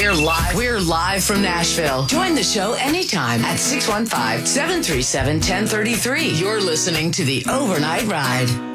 We're live from Nashville. Join the show anytime at 615-737-1033. You're listening to The Overnight Ride.